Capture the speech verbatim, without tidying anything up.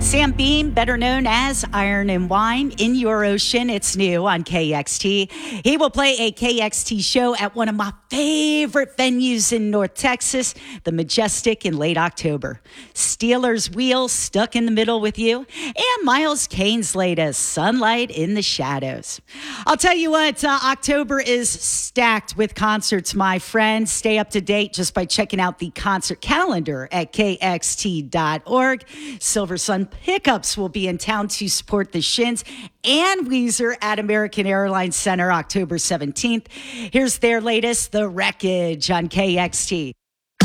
Sam Beam, better known as Iron and Wine, In Your Ocean. It's new on K X T. He will play a K X T show at one of my favorite venues in North Texas, the Majestic, in late October. Steelers Wheel, Stuck in the Middle with You, and Miles Kane's latest, Sunlight in the Shadows. I'll tell you what, uh, October is stacked with concerts, my friends. Stay up to date just by checking out the concert calendar at K X T dot org. Silver Sun Pickups will be in town to support the Shins and Weezer at American Airlines Center October seventeenth. Here's their latest, The Wreckage, on K X T.